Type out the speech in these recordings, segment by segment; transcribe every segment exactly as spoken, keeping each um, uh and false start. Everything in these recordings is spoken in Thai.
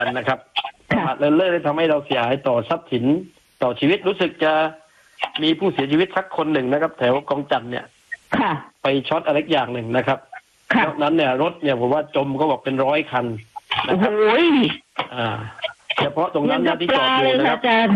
นะครับประมาทเลินเล่อทำให้เราเสียหายต่อทรัพย์สินต่อชีวิตรู้สึกจะมีผู้เสียชีวิตสักคนหนึ่งนะครับแถวกองจันทร์เนี่ยไปช็อตอะไรอย่างหนึ่งนะครับนอกนั้นเนี่ยรถเนี่ยผมว่าจมก็บอกเป็นร้อยคันนะครับอ่าเฉพาะตรงนั้นนะที่จอดอยู่นะครับ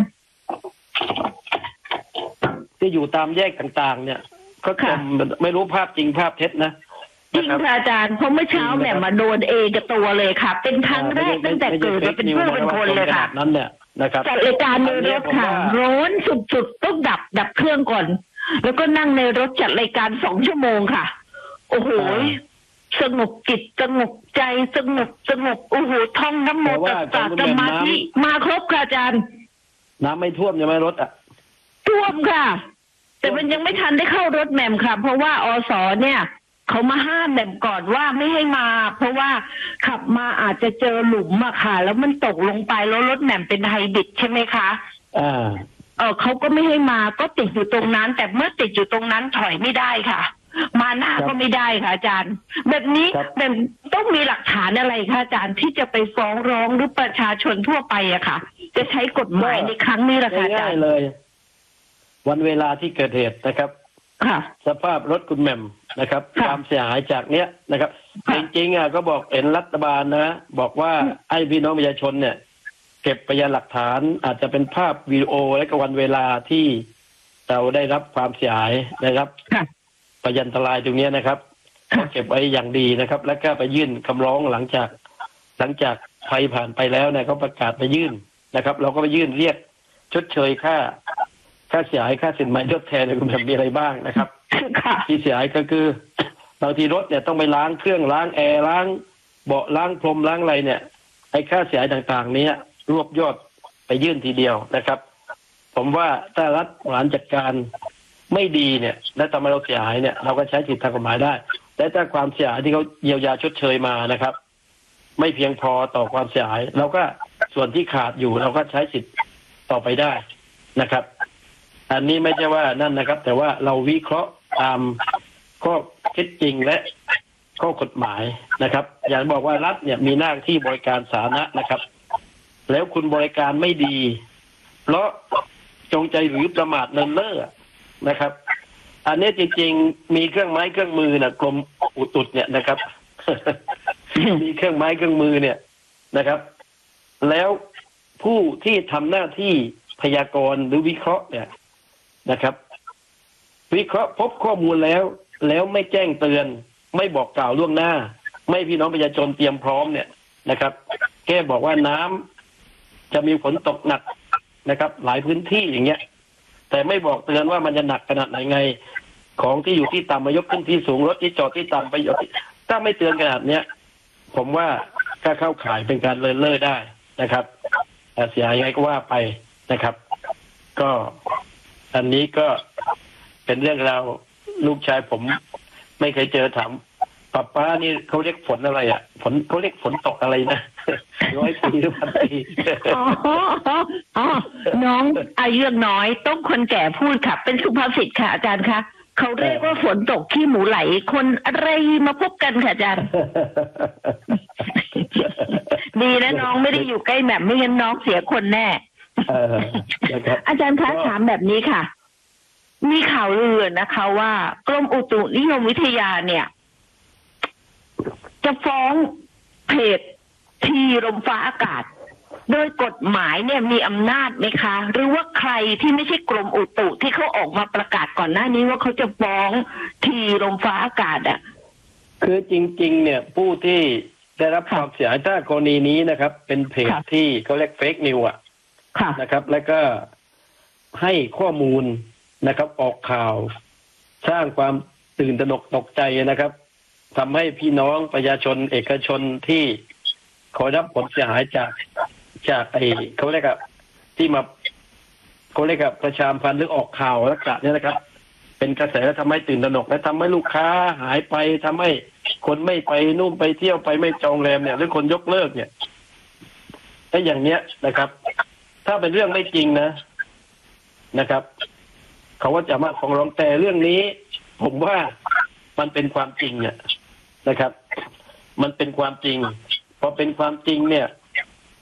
ที่อยู่ตามแยกต่างๆเนี่ยก็จมไม่รู้ภาพจริงภาพเท็จนะจริงค่ะอาจารย์เพราะเมื่อเช้าเนี่ยมาโดนเองกับตัวเลยค่ะเป็นครั้งแรกตั้งแต่เกิดมาเป็นเพื่อนเป็นคนเลยค่ะนั้นเนี่ยนะครับจัดรายการในรถค่ะร้อนสุดๆต้องดับดับเครื่องก่อนแล้วก็นั่งในรถจัดรายการสองชั่วโมงค่ะโอ้โหสงบจิตสงบใจสงบสงบโอ้โหท่องน้ำโมตัสสะสมาธิมาครบค่ะอาจารย์น้ำไม่ท่วมใช่ไหมรถอ่ะท่วมค่ะแต่มันยังไม่ทันได้เข้ารถแหม่มค่ะเพราะว่าอสเนี่ยเขามาห้ามแหม่มก่อนว่าไม่ให้มาเพราะว่าขับมาอาจจะเจอหลุมอะค่ะแล้วมันตกลงไปแล้วรถแหม่มเป็นไฮบริดใช่ไหมคะอ่าเออเขาก็ไม่ให้มาก็ติดอยู่ตรงนั้นแต่เมื่อติดอยู่ตรงนั้นถอยไม่ได้ค่ะมาหน้าก็ไม่ได้ค่ะอาจารย์แบบนี้แบบต้องมีหลักฐานอะไรคะอาจารย์ที่จะไปฟ้องร้องหรือประชาชนทั่วไปอะค่ะจะใช้กฎหมายในครั้งนี้ละค่ะอาจารย์เลยวันเวลาที่เกิดเหตุนะครับสภาพรถคุณแหม่มนะครับความเสียหายจากเนี้ยนะครับจริงๆอ่ะก็บอกเห็นรัฐบาลนะบอกว่าไอ้พี่น้องประชาชนเนี่ยเก็บพยานหลักฐานอาจจะเป็นภาพวิดีโอและก็วันเวลาที่เราได้รับความเสียหายนะครับพยานอันตรายตรงนี้นะครับก็เก็บไว้อย่างดีนะครับแล้วก็ไปยื่นคำร้องหลังจากหลังจากภัยผ่านไปแล้วเนี่ยเขาประกาศไปยื่นนะครับเราก็ไปยื่นเรียกชดเชยค่าค่าเสียหายค่าสินไหมทดแทนในคุณแหม่มมีอะไรบ้างนะครับที่เสียหายก็คือบางทีรถเนี่ยต้องไปล้างเครื่องล้างแอร์ล้างเบาะล้างพรมล้างอะไรเนี่ยไอ้ค่าเสียหายต่างๆนี้รวบยอดไปยื่นทีเดียวนะครับผมว่าถ้ารัฐบริหารจัดการไม่ดีเนี่ยและทำให้เราเสียหายเนี่ยเราก็ใช้สิทธิทางกฎหมายได้แต่ถ้าความเสียหายที่เขาเยียวยาชดเชยมานะครับไม่เพียงพอต่อความเสียหายเราก็ส่วนที่ขาดอยู่เราก็ใช้สิทธิ์ต่อไปได้นะครับอันนี้ไม่ใช่ว่านั่นนะครับแต่ว่าเราวิเคราะห์ตามข้อเท็จจริงและข้อกฎหมายนะครับ อย่างบอกว่ารัฐเนี่ยมีหน้าที่บริการสาธารณะนะครับแล้วคุณบริการไม่ดีเพราะจงใจหรือประมาทเลินเล่อนะครับอันนี้จริงๆมีเครื่องไม้เครื่องมือนะกรมอุตุเนี่ยนะครับ มีเครื่องไม้เครื่องมือเนี่ยนะครับแล้วผู้ที่ทำหน้าที่พยากรณ์หรือวิเคราะห์เนี่ยนะครับวิเคราะห์พบข้อมูลแล้วแล้วไม่แจ้งเตือนไม่บอกกล่าวล่วงหน้าไม่พี่น้องประชาชนเตรียมพร้อมเนี่ยนะครับแค่บอกว่าน้ำจะมีฝนตกหนักนะครับหลายพื้นที่อย่างเงี้ยแต่ไม่บอกเตือนว่ามันจะหนักขนาดไหนไงของที่อยู่ที่ต่ำมายกขึ้นที่สูงรถที่จอดที่ต่ำไปอยู่ถ้าไม่เตือนขนาดเนี้ยผมว่าถ้าเข้าข่ายเป็นการเลินเล่อได้นะครับเสียหายไงก็ว่าไปนะครับก็อันนี้ก็เป็นเรื่องราวลูกชายผมไม่เคยเจอถามป้าป้านี่เขาเรียกฝนอะไรอ่ะฝนเขาเรียกฝนตกอะไรนะร้อยปีหรือพันปีอ๋ออ๋อน้องอายุน้อยต้องคนแก่พูดค่ะเป็นสุภาษิตค่ะอาจารย์คะเขาเรียกว่าฝนตกขี้หมูไหลคนอะไรมาพบกันค่ะอาจารย์ดีนะน้องไม่ได้อยู่ใกล้แบบไม่งั้นน้องเสียคนแน่อาจารย์คะถามแบบนี้ค่ะมีข่าวลือนะคะว่ากรมอุตุนิยมวิทยาเนี่ยจะฟ้องเพจทีลมฟ้าอากาศโดยกฎหมายเนี่ยมีอำนาจไหมคะหรือว่าใครที่ไม่ใช่กรมอุตุที่เขาออกมาประกาศก่อนหน้านี้ว่าเขาจะฟ้องทีลมฟ้าอากาศอ่ะคือจริงๆเนี่ยผู้ที่ได้รับความเสียหายถ้ากรณีนี้นะครับเป็นเพจที่เขาเรียกเฟกนิวอ่ะนะครับแล้วก็ให้ข้อมูลนะครับออกข่าวสร้างความตื่นตระหนกตกใจนะครับทำให้พี่น้องประชาชนเอกชนที่ขอรับผลเสียหายจากจากไอ้เขาเรียกว่าที่มาเขาเรียกว่าประชาสัมพันธ์หรือออกข่าวลักษณะนี้นะครับเป็นกระแสทำให้ตื่นตระหนกและทำให้ลูกค้าหายไปทำให้คนไม่ไปนู่นไปเที่ยวไปไม่จองแรมเนี่ยหรือคนยกเลิกเนี่ยถ้าอย่างเนี้ยนะครับถ้าเป็นเรื่องไม่จริงนะนะครับเขาว่าจะมาฟ้องร้องแต่เรื่องนี้ผมว่ามันเป็นความจริงเนี่ยนะครับมันเป็นความจริงพอเป็นความจริงเนี่ย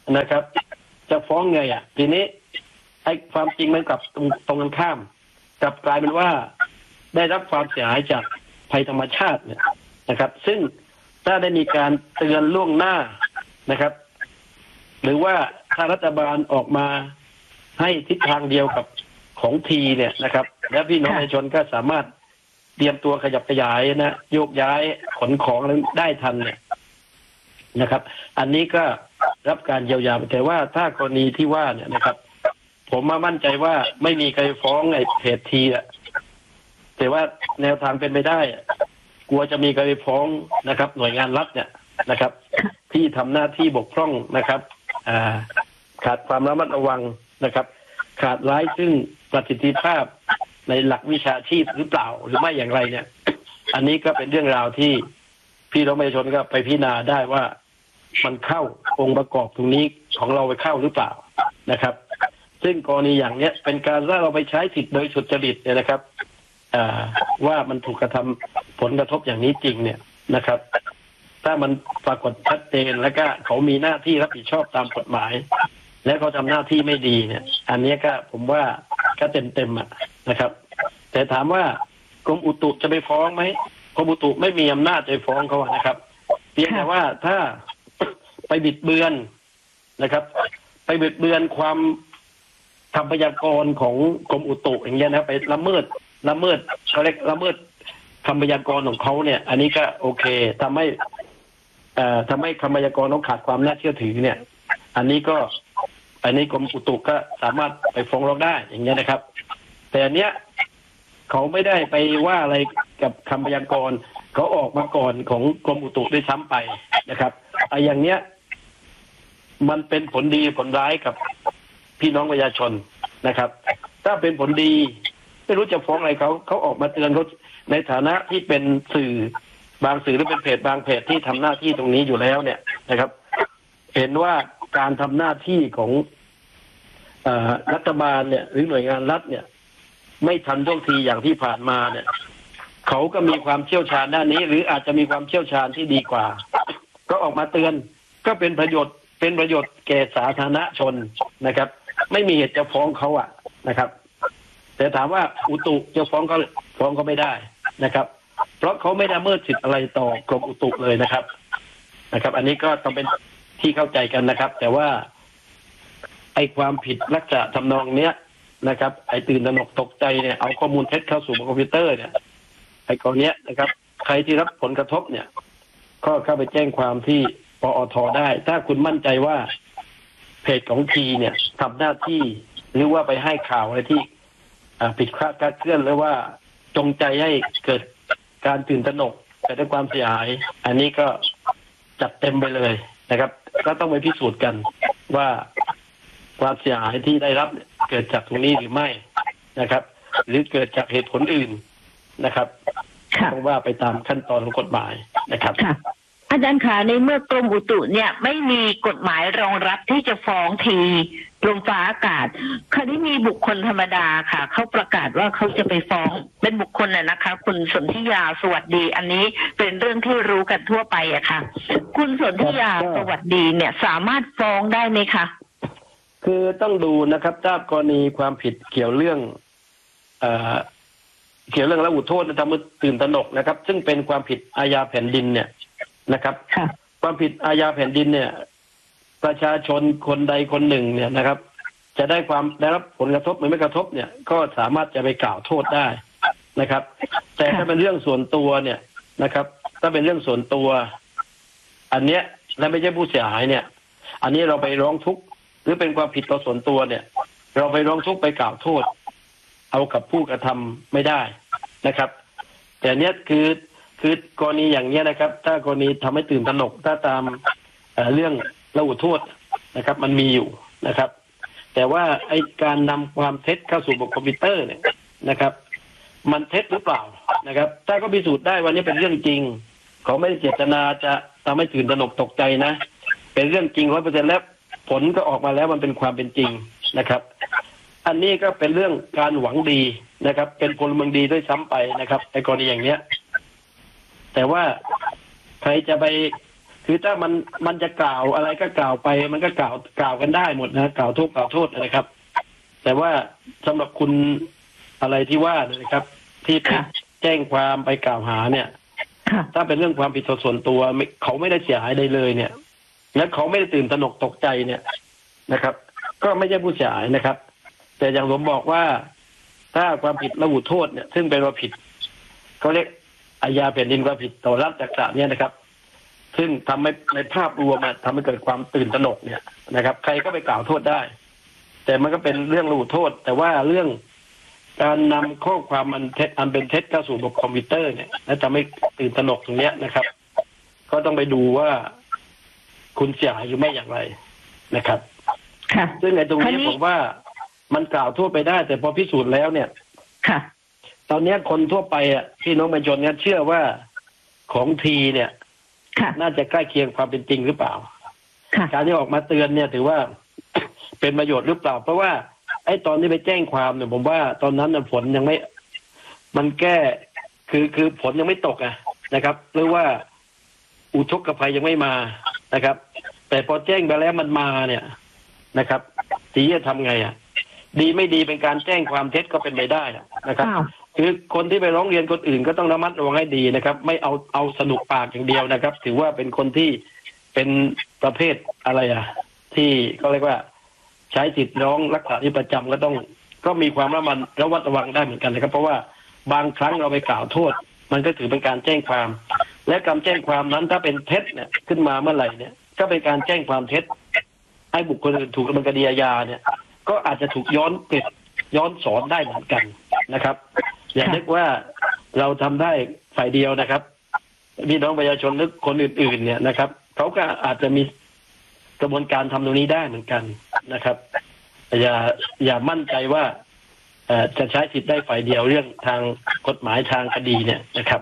นะครับ จะฟ้องไงอ่ะทีนี้ไอ้ความจริงมันกลับตรงตรงกันข้ามกลับกลายเป็นว่าได้รับความเสียหายจากภัยธรรมชาติเนี่ยนะครับ ซึ่งถ้าได้มีการเตือนล่วงหน้านะครับ หรือว่าถ้ารัฐบาลออกมาให้ทิศทางเดียวกับของทีเนี่ยนะครับ และพี่น้องประชาชนก็สามารถเตรียมตัวขยับขยายนะโยกย้ายขนของได้ทันเนี่ยนะครับ อันนี้ก็รับการเยียวยาแต่ว่าถ้ากรณีที่ว่าเนี่ยนะครับ ผมมามั่นใจว่าไม่มีใครฟ้องไอ้เพจทีอ่ะแต่ว่าแนวทางเป็นไปได้กลัวจะมีใครฟ้องนะครับ หน่วยงานรัฐเนี่ยนะครับ ที่ทำหน้าที่บกพร่องนะครับอ่าขาดความระมัดระวังนะครับ ขาดร้ายซึ่งประสิทธิภาพในหลักวิชาชีพหรือเปล่าหรือไม่อย่างไรเนี่ย อันนี้ก็เป็นเรื่องราวที่พี่น้องประชาชนก็ไปพิจารณาได้ว่ามันเข้าองค์ประกอบตรงนี้ของเราไปเข้าหรือเปล่านะครับ ซึ่งกรณีอย่างเนี้ยเป็นการถ้าเราไปใช้สิทธิ์โดยสุจริตเนี่ยนะครับว่ามันถูกกระทำผลกระทบอย่างนี้จริงเนี่ยนะครับ ถ้ามันปรากฏชัดเจนแล้วก็เขามีหน้าที่รับผิดชอบตามกฎหมาย และเขาทำหน้าที่ไม่ดีเนี่ย อันนี้ก็ผมว่าก็เต็มเต็มอ่ะนะครับ แต่ถามว่ากรมอุตุจะไปฟ้องไหมกรมอุตุไม่มีอำนาจจะฟ้องเขานะครับเพียงแต่ว่าถ้าไปบิดเบือนนะครับ ไปบิดเบือนความคำพยากรณ์ของกรมอุตุอย่างเงี้ยนะไปละเมิดละเมิดเขาเรียกละเมิดคำพยากรณ์ของเขาเนี่ย อันนี้ก็โอเคทำให้เอ่อทำให้คำพยากรณ์เขาขาดความน่าเชื่อถือเนี่ย อันนี้ก็อันนี้กรมอุตุก็สามารถไปฟ้องร้องได้อย่างเงี้ยนะครับ แต่อันเนี้ยเขาไม่ได้ไปว่าอะไรกับคำพยากรณ์เขาออกมาก่อนของกรมอุตุด้วยซ้ำไปนะครับไอ้อย่างเนี้ยมันเป็นผลดีผลร้ายกับพี่น้องประชาชนนะครับ ถ้าเป็นผลดีไม่รู้จะฟ้องอะไรเขาเขาออกมาเตือนเขาในฐานะที่เป็นสื่อบางสื่อหรือเป็นเพจบางเพจที่ทำหน้าที่ตรงนี้อยู่แล้วเนี่ยนะครับ เห็นว่าการทำหน้าที่ของเอ่อรัฐบาลเนี่ยหรือหน่วยงานรัฐเนี่ยไม่ทันท่วงทีอย่างที่ผ่านมาเนี่ยเขาก็มีความเชี่ยวชาญด้านนี้ หรืออาจจะมีความเชี่ยวชาญที่ดีกว่า ก็ออกมาเตือนก็เป็นประโยชน์เป็นประโยชน์แก่สาธารณชนนะครับ ไม่มีเหตุจะฟ้องเขาอะนะครับ แต่ถามว่าอุตุจะฟ้องเขาฟ้องเขาไม่ได้นะครับ เพราะเขาไม่ได้ละเมิดสิทธิ์อะไรต่อกรมอุตุเลยนะครับนะครับ อันนี้ก็ต้องเป็นที่เข้าใจกันนะครับ แต่ว่าไอ้ความผิดลักษณะทำนองเนี้ยนะครับไอ้ตื่นตระหนกตกใจเนี่ยเอาข้อมูลเท็จเข้าสู่คอมพิวเตอร์เนี่ยไอ้กรณีนะครับใครที่รับผลกระทบเนี่ยก็เข้าไปแจ้งความที่ปอทได้ถ้าคุณมั่นใจว่าเพจของทีเนี่ยทำหน้าที่หรือว่าไปให้ข่าวอะไรที่ผิดคลาดคลาดเคลื่อนหรือว่าจงใจให้เกิดการตื่นตระหนกเกิดความเสียหายอันนี้ก็จัดเต็มไปเลยนะครับก็ต้องไปพิสูจน์กันว่าความเสียหายที่ได้รับเกิดจากตรงนี้หรือไม่นะครับ หรือเกิดจากเหตุผลอื่นนะครับต้องว่าไปตามขั้นตอนของกฎหมายนะครับอาจารย์คะในเมื่อกรมอุตุเนี่ยไม่มีกฎหมายรองรับที่จะฟ้องทีลมฟ้าอากาศคราวนี้มีบุคคลธรรมดาค่ะเขาประกาศว่าเขาจะไปฟ้องเป็นบุคคลน่ะนะคะคุณสนธิยาสวัสดีอันนี้เป็นเรื่องที่รู้กันทั่วไปอะค่ะคุณสนธิยาสวัสดีเนี่ยสามารถฟ้องได้ไหมคะคือต้องดูนะครับถ้ากรณีความผิดเกี่ยวเรื่องเอ่อเกี่ยวเรื่องละหุโทษทำให้ตื่นตระหนกนะครับซึ่งเป็นความผิดอาญาแผ่นดินเนี่ยนะครับความผิดอาญาแผ่นดินเนี่ยประชาชนคนใดคนหนึ่งเนี่ยนะครับจะได้ความได้รับผลกระทบหรือไม่กระทบเนี่ยก็สามารถจะไปกล่าวโทษได้นะครับ แต่ถ้าเป็นเรื่องส่วนตัวเนี่ยนะครับถ้าเป็นเรื่องส่วนตัวอันเนี้ยและไม่ใช่ผู้เสียหายเนี่ยอันนี้เราไปร้องทุกข์หรือเป็นความผิดต่อส่วนตัวเนี่ยเราไปร้องทุกข์ไปกล่าวโทษเอากับผู้กระทำไม่ได้นะครับแต่เนี้ยคือคือกรณีอย่างเนี้ยนะครับถ้ากรณีทำให้ตื่นตระหนกถ้าตามเอ่อเรื่องละหุโทษนะครับมันมีอยู่นะครับแต่ว่าไอ้การนำความเท็จเข้าสู่ระบบคอมพิวเตอร์เนี่ยนะครับมันเท็จหรือเปล่านะครับถ้าก็พิสูจน์ได้วันนี้เป็นเรื่องจริงเขาไม่ได้เจตนาจะทำให้ตื่นตระหนกตกใจนะเป็นเรื่องจริงร้อยเปอร์เซ็นต์แล้วผลก็ออกมาแล้วมันเป็นความเป็นจริงนะครับอันนี้ก็เป็นเรื่องการหวังดีนะครับเป็นพลเมืองดีด้วยซ้ำไปนะครับในกรณีอย่างเนี้ยแต่ว่าใครจะไปคือถ้ามันมันจะกล่าวอะไรก็กล่าวไปมันก็กล่าวกล่าวกันได้หมดนะกล่าวโทษกล่าวโทษนะครับ แต่ว่าสำหรับคุณอะไรที่ว่านะครับ ที่ไปแจ้งความไปกล่าวหาเนี่ยถ้าเป็นเรื่องความผิดส่วนตัวเขาไม่ได้เสียหายใดเลยเนี่ยและเขาไม่ได้ตื่นตระหนกตกใจเนี่ยนะครับ ก็ไม่ใช่ผู้เสียหายนะครับ แต่อย่างผมบอกว่าถ้าความผิดระบุโทษเนี่ยซึ่งเป็นความผิดเขาเรียกอาญาแผ่นดินความผิดต่อรัฐจักรเนี่ยนะครับ ซึ่งทำให้ในภาพรวมทำให้เกิดความตื่นตระหนกเนี่ยนะครับใครก็ไปกล่าวโทษได้แต่มันก็เป็นเรื่องระบุโทษแต่ว่าเรื่องการนำข้อความอันเท็จอันเป็นเท็จเข้าสู่ระบบคอมพิวเตอร์เนี่ยและทำให้ตื่นตระหนกตรงนี้นะครับก็ต้องไปดูว่าคุณเสียหายหรือไม่อย่างไรนะครับค่ะซึ่งในตรงนี้ผมว่ามันกล่าวโทษไปได้แต่พอพิสูจน์แล้วเนี่ยค่ะตอนนี้คนทั่วไปอ่ะพี่น้องประชาชนเนี่ยเชื่อว่าของทีเนี่ยน่าจะใกล้เคียงความเป็นจริงหรือเปล่าการที่ออกมาเตือนเนี่ยถือว่าเป็นประโยชน์หรือเปล่าเพราะว่าไอ้ตอนที่ไปแจ้งความเนี่ยผมว่าตอนนั้นน่ะฝนยังไม่มันแก้คือคือฝนยังไม่ตกอ่ะนะครับหรือว่าอุทกภัยยังไม่มานะครับแต่พอแจ้งไปแล้วมันมาเนี่ยนะครับทีจะทำไงอ่ะดีไม่ดีเป็นการแจ้งความเท็จก็เป็นไปได้นะครับคือคนที่ไปร้องเรียนคนอื่นก็ต้องระมัดระวังให้ดีนะครับไม่เอาเอาสนุกปากอย่างเดียวนะครับ ถือว่าเป็นคนที่เป็นประเภทอะไรอ่ะที่เขาเรียกว่าใช้สิทธิ์ร้องรักษาที่ประจำก็ต้องก็มีความระมัดระวัดระวังได้เหมือนกันนะครับเพราะว่าบางครั้งเราไปกล่าวโทษมันก็ถือเป็นการแจ้งความและการแจ้งความนั้นถ้าเป็นเท็จเนี่ยขึ้นมาเมื่อไหร่เนี่ยก็เป็นการแจ้งความเท็จให้บุคคลอื่นถูกดำเนินคดีอาญาเนี่ยก็อาจจะถูกย้อนเกิดย้อนสอนได้เหมือนกันนะครับอย่านึกว่าเราทำได้ฝ่ายเดียวนะครับพี่น้องประชาชนหรือคนอื่นๆเนี่ยนะครับเขาก็อาจจะมีกระบวนการทำตรงนี้ได้เหมือนกันนะครับอย่าอย่ามั่นใจว่าจะใช้สิทธิ์ได้ฝ่ายเดียวเรื่องทางกฎหมายทางคดีเนี่ยนะครับ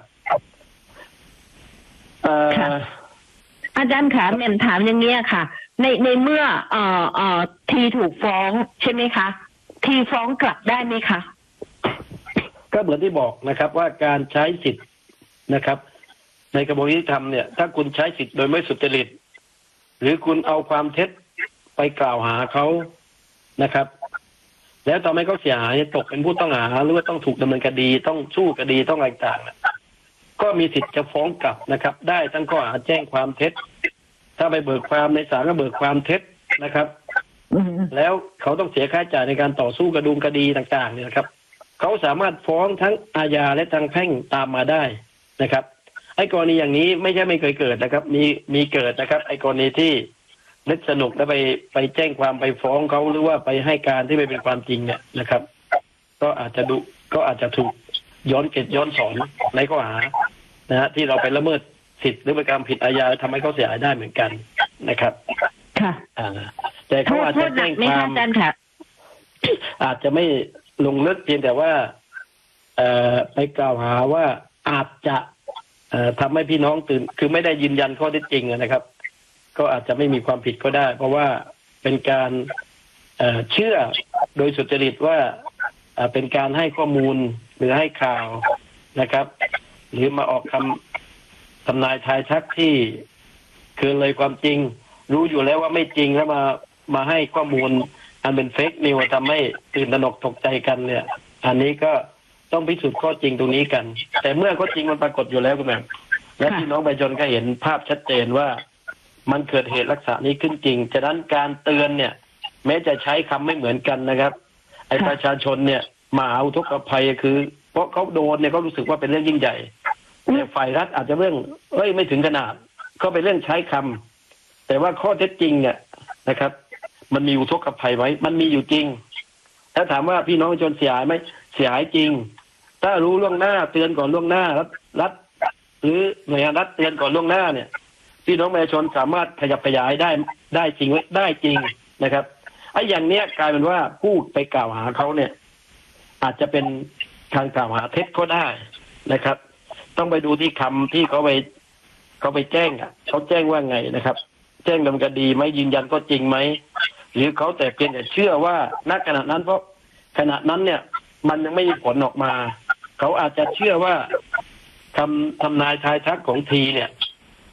อาจารย์ขาแม่ถามอย่างนี้ค่ะในในเมื่อเอ่อเอ่อทีถูกฟ้องใช่ไหมคะทีฟ้องกลับได้ไหมคะก็เหมือนที่บอกนะครับว่าการใช้สิทธิ์นะครับในกระบวนการยุติธรรมเนี่ยถ้าคุณใช้สิทธิ์โดยไม่สุจริตหรือคุณเอาความเท็จไปกล่าวหาเขานะครับแล้วทำให้เขาเสียหายตกเป็นผู้ต้องหาหรือว่าต้องถูกดำเนินคดีต้องสู้คดีต้องอะไรต่างๆก็มีสิทธิ์จะฟ้องกลับนะครับได้ทั้งข้อหาแจ้งความเท็จถ้าไปเบิกความในศาลก็เบิกความเท็จนะครับแล้วเขาต้องเสียค่าใช้จ่ายในการต่อสู้กระดูกคดีต่างๆเนี่ยนะครับเขาสามารถฟ้องทั้งอาญาและทางแพ่งตามมาได้นะครับไอ้กรณีอย่างนี้ไม่ใช่ไม่เคยเกิดนะครับมีมีเกิดนะครับไอ้กรณีที่นึกสนุกแล้วไปไปแจ้งความไปฟ้องเขาหรือว่าไปให้การที่ไม่เป็นความจริงเนี่ยนะครับก็อาจจะดูก็อาจจะถูกย้อนเกตย้อนสอนในข้อหานะฮะที่เราไปละเมิดสิทธิ์หรือเป็นการผิดอาญาทำให้เขาเสียหายได้เหมือนกันนะครับค่ะอ่าแต่เขาอาจจะแจ้งความอาจจะไม่ลงลึกเพียงแต่ว่าเอ่อไปกล่าวหาว่าอาจจะเอ่อทำให้พี่น้องตื่นคือไม่ได้ยืนยันข้อเท็จจริงนะครับก็อาจจะไม่มีความผิดก็ได้เพราะว่าเป็นการเอ่อเชื่อโดยสุจริตว่าเป็นการให้ข้อมูลหรือให้ข่าวนะครับหรือมาออกคำทำนายทายทักที่คือเลยความจริงรู้อยู่แล้วว่าไม่จริงแล้วมามาให้ข้อมูลอันเป็นเฟกนิวทำให้ตื่นตระหนกตกใจกันเนี่ยอันนี้ก็ต้องพิสูจน์ข้อจริงตรงนี้กันแต่เมื่อข้อจริงมันปรากฏอยู่แล้วคุณแม่และพี่น้องประชาชนก็เห็นภาพชัดเจนว่ามันเกิดเหตุลักษณะนี้ขึ้นจริงฉะนั้นการเตือนเนี่ยแม้จะใช้คำไม่เหมือนกันนะครับไอ้ประชาชนเนี่ยมาเอาทุกข์ภัยคือเพราะเขาโดนเนี่ยก็รู้สึกว่าเป็นเรื่องยิ่งใหญ่แต่ฝ่ายรัฐอาจจะเรื่องเอ้ยไม่ถึงขนาดก็เป็นเรื่องใช้คำแต่ว่าข้อเท็จจริงเนี่ยนะครับมันมีอุทกภัยไหมมันมีอยู่จริงถ้าถามว่าพี่น้องประชาชนเสียหายไหมเสียหายจริงถ้ารู้ล่วงหน้าเตือนก่อนล่วงหน้ารัฐรัฐหรือหน่วยงานรัฐเตือนก่อนล่วงหน้าเนี่ยพี่น้องประชาชนสามารถขยับขยายได้ได้จริงไว้ได้จริงนะครับไอ้อย่างเนี้ยกลายเป็นว่าผู้ไปกล่าวหาเขาเนี่ยอาจจะเป็นการกล่าวหาเท็จก็ได้นะครับต้องไปดูที่คำที่เขาไปเขาไปแจ้งอ่ะเขาแจ้งว่าไงนะครับแจ้งดำเนินคดีไหมยืนยันก็จริงไหมหรือเขาแต่เพียงแต่เชื่อว่าณขณะนั้นเพราะขณะนั้นเนี่ยมันยังไม่มีผลออกมาเขาอาจจะเชื่อว่าคำทำนายทายทักของทีเนี่ย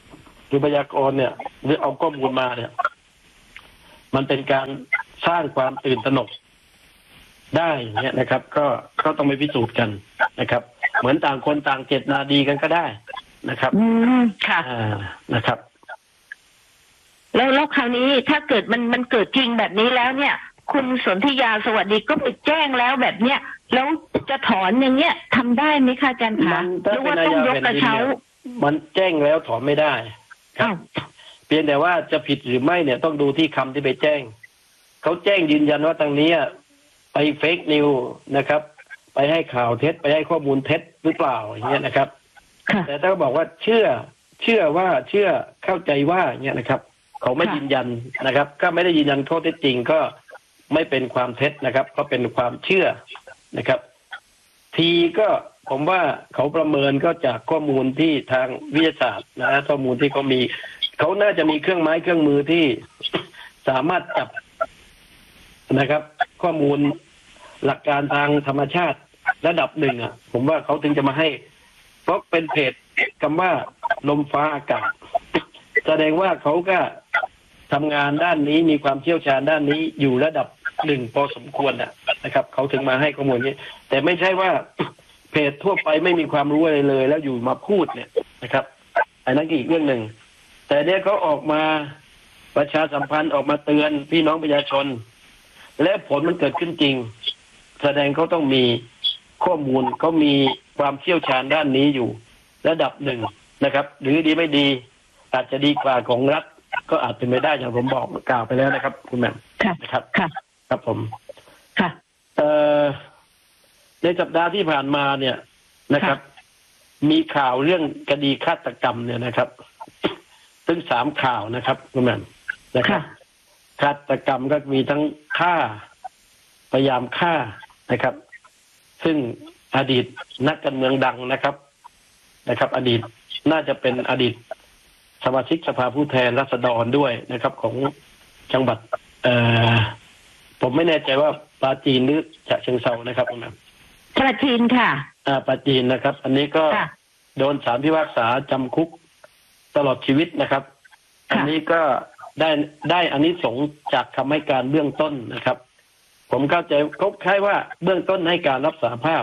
หรือพยากรณ์เนี่ยหรือเอาข้อมูลมาเนี่ยมันเป็นการสร้างความตื่นตระหนกได้เนี่ยนะครับ ก็ก็ต้องไปพิสูจน์กันนะครับ เหมือนต่างคนต่างเจตนาดีกันก็ได้นะครับอืมค่ะอ่านะครับแล้วแล้วคราวนี้ถ้าเกิดมันมันเกิดจริงแบบนี้แล้วเนี่ย คุณสนธิยาสวัสดีก็ไปแจ้งแล้วแบบเนี้ยแล้วจะถอนอย่างเงี้ยทำได้ไหมคะอาจารย์คะหรือว่าต้องยกกระเช้ามันแจ้งแล้วถอนไม่ได้ครับเพียงแต่ว่าจะผิดหรือไม่เนี่ยต้องดูที่คำที่ไปแจ้งเขาแจ้งยืนยันว่าทางนี้ไปเฟกนิวนะครับไปให้ข่าวเท็จไปให้ข้อมูลเท็จหรือเปล่าอย่างเงี้ยนะครับแต่ถ้าบอกว่าเชื่อเชื่อว่าเชื่อเข้าใจว่าอย่างเงี้ยนะครับเขาไม่ยืนยันนะครับก็ไม่ได้ยืนยันข้อเท็จจริงก็ไม่เป็นความเท็จนะครับก็เป็นความเชื่อนะครับทีก็ผมว่าเขาประเมินก็จากข้อมูลที่ทางวิทยาศาสตร์นะข้อมูลที่เขามีเขาน่าจะมีเครื่องไม้เครื่องมือที่สามารถจับนะครับข้อมูลหลักการทางธรรมชาติระดับหนึ่งอ่ะผมว่าเขาถึงจะมาให้เพราะเป็นเพจคำว่าลมฟ้าอากาศแสดงว่าเขาก็ทำงานด้านนี้มีความเชี่ยวชาญด้านนี้อยู่ระดับหนึ่งพอสมควรอ่ะนะครับเขาถึงมาให้ข้อมูลนี้แต่ไม่ใช่ว่าเพจทั่วไปไม่มีความรู้อะไรเลยแล้วอยู่มาพูดเนี่ยนะครับอันนั้นอีกเรื่องหนึ่งแต่เนี้ยเขาออกมาประชาสัมพันธ์ออกมาเตือนพี่น้องประชาชนและผลมันเกิดขึ้นจริงแสดงเขาต้องมีข้อมูลเขามีความเชี่ยวชาญด้านนี้อยู่ระดับหนึ่งนะครับหรือดีไม่ดีอาจจะดีกว่าของรัฐก็อาจเป็นไม่ได้อย่างผมบอกกล่าวไปแล้วนะครับคุณแม่นะครับครับผมค่ะเอ่อในสัปดาห์ที่ผ่านมาเนี่ยนะครับ มีข่าวเรื่องคดีฆาตกรรมเนี่ยนะครับซึ่งสามข่าวนะครับคุณแม่นะครับฆาตกรรมก็มีทั้งฆ่าพยายามฆ่านะครับซึ่งอดีตนักการเมืองดังนะครับนะครับ อดีตน่าจะเป็นอดีตสมาชิกสภาผู้แทนราษฎรด้วยนะครับของจังหวัดเอ่อผมไม่แน่ใจว่าปราจีนหรือฉะเชิงเทรานะครับคุณแม่ปราจีนค่ะอ่าปราจีนนะครับอันนี้ก็โดนศาลพิพากษาจำคุกตลอดชีวิตนะครับอันนี้ก็ได้ได้อานิสงส์จากคำให้การเบื้องต้นนะครับผมเข้าใจเขาคล้ายว่าเบื้องต้นให้การรับสารภาพ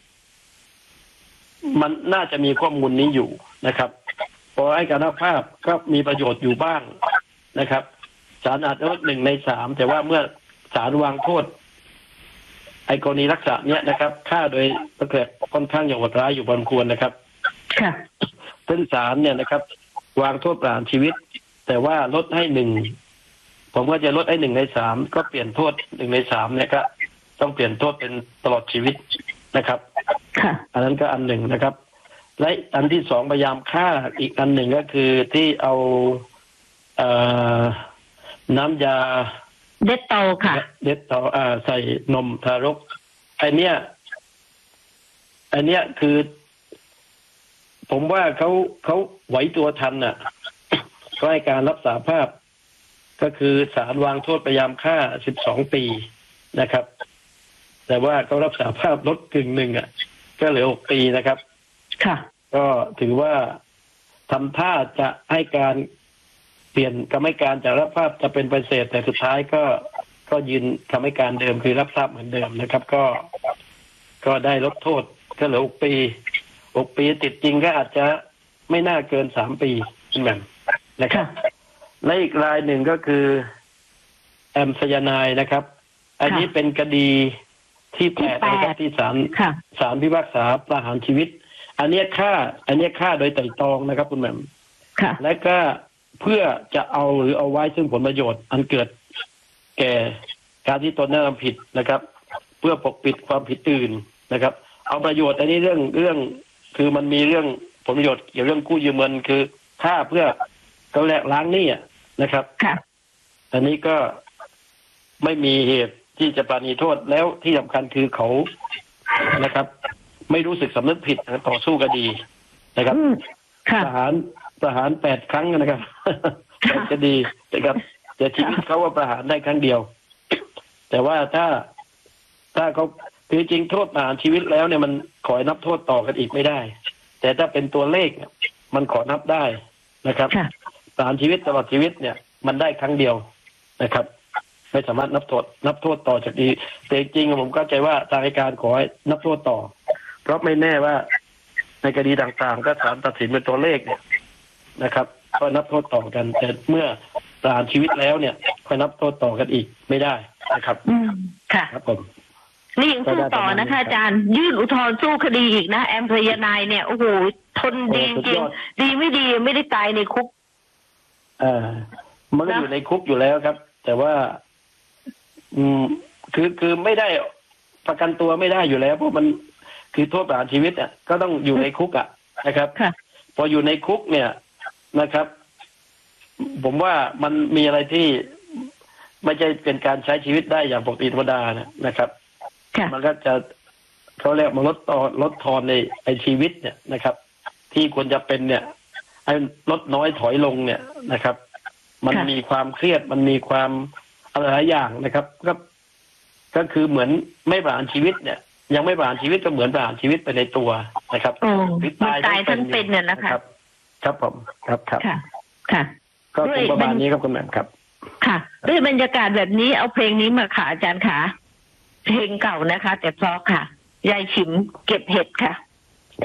มันน่าจะมีข้อมูลนี้อยู่นะครับพอให้การรับภาพก็มีประโยชน์อยู่บ้างนะครับศาลอาจจะลดหนึ่งในสามแต่ว่าเมื่อศาลวางโทษไอ้กรณีลักษณะเนี้ยนะครับฆ่าโดยประเกิดค่อนข้างอย่างโหดร้ายอยู่พอสมควรนะครับค่ะซึ่งศาลเนี่ยนะครับวางโทษประหารชีวิตแต่ว่าลดให้หนึ่งผมก็จะลดให้หนึ่งในสามก็เปลี่ยนโทษหนึ่งในสามเนี่ยก็ต้องเปลี่ยนโทษเป็นตลอดชีวิตนะครับค่ะอันนั้นก็อันหนึ่งนะครับและอันที่สองพยายามฆ่าอีกอันหนึ่งก็คือที่เอาเอ่อน้ำยาเด็ดโตค่ะเด็ดโตอ่าใส่นมทารกไอเนี้ยไอเนี้ยคือผมว่าเขาเขาไหวตัวทันน่ะก็ให้การรับสารภาพก็คือศาลวางโทษพยายามฆ่าสิบสองปีนะครับแต่ว่าเขารับสารภาพลดกึ่งหนึ่งอ่ะก็เหลือหกปีนะครับค่ะก็ถือว่าทำท่าจะให้การเปลี่ยนคำให้การจากรับภาพจะเป็นปฏิเสธแต่สุดท้ายก็ก็ยืนคำให้การเดิมคือรับทราบเหมือนเดิมนะครับ ก็ก็ได้ลดโทษก็เหลือหกปีหกปีติดจริงก็อาจจะไม่น่าเกินสามปีเป็นแบบนะครับและอีกรายหนึ่งก็คือแอมสยนายนะครับอันนี้เป็นคดีที่แปดนะครับที่ศาลศาลพิพากษาประหารชีวิตอันนี้ฆ่าอันนี้ฆ่าโดยไตร่ตรองนะครับคุณแม่และก็เพื่อจะเอาหรือเอาไว้ซึ่งผลประโยชน์อันเกิดแก่การที่ตนได้ทำผิดนะครับเพื่อปกปิดความผิดอื่นนะครับเอาประโยชน์อันนี้เรื่องเรื่องคือมันมีเรื่องผลประโยชน์เกี่ยวเรื่องกู้ยืมเงินคือฆ่าเพื่อเขาแลกล้างหนี้นะครับอันนี้ก็ไม่มีเหตุที่จะปราณีโทษแล้วที่สำคัญคือเขานะครับไม่รู้สึกสำนึกผิดต่อสู้คดีนะครับประหารประหารแปดครั้งนะครับแปดคดีนะครับแต่ชีวิตเขาว่าประหารได้ครั้งเดียวแต่ว่าถ้าถ้าเขาคือจริงโทษประหารชีวิตแล้วเนี่ยมันขอนับโทษต่อกันอีกไม่ได้แต่ถ้าเป็นตัวเลขมันขอนับได้นะครับประหารชีวิตตลอดชีวิตเนี่ยมันได้ครั้งเดียวนะครับไม่สามารถนับโทษนับโทษต่อจากนี้แต่จริงๆผมเข้าใจว่าทางอัยการขอให้นับโทษต่อเพราะไม่แน่ว่าในคดีต่างๆถ้าศาลตัดสินเป็นตัวเลขเนี่ยนะครับก็นับโทษต่อกันแต่เมื่อประหารชีวิตแล้วเนี่ยก็นับโทษต่อกันอีกไม่ได้นะครับอืมค่ะครับผมนี่ยังสู้ต่อนะคะอาจารย์ยื่นอุทธรณ์สู้คดีอีกนะแอมพยานายเนี่ยโอ้โหทนดีจริงดีไม่ดีไม่ได้ตายในคุกเออมันก็อยู่ในคุกอยู่แล้วครับ แต่ว่า อืมคือคือไม่ได้ประกันตัวไม่ได้อยู่แล้วเพราะมันคือโทษประหารชีวิตอ่ะก็ต้องอยู่ในคุกอ่ะนะครับพออยู่ในคุกเนี่ยนะครับ ผมว่ามันมีอะไรที่ไม่ใช่เป็นการใช้ชีวิตได้อย่างปกติธรรมดานะนะครับมันก็จะเขาเรียกมันลดตอนลดทอนในในชีวิตเนี่ยนะครับ ที่ควรจะเป็นเนี่ยให้ลดน้อยถอยลงเนี่ยนะครับ มันมีความเครียดมันมีความอะไรหลายอย่างนะครับก็ก็คือเหมือนไม่ประหารชีวิตเนี่ยยังไม่ประหารชีวิตก็เหมือนประหารชีวิตไปในตัวนะครับตายทั้งเป็นเนี่ยนะคะครับผมครับครับค่ะค่ะก็เป็นประมาณนี้ครับคุณแม่ครับค่ะด้วยบรรยากาศแบบนี้เอาเพลงนี้มาค่ะอาจารย์ค่ะเพลงเก่านะคะแต่เพราะค่ะยายฉิมเก็บเห็ดค่ะ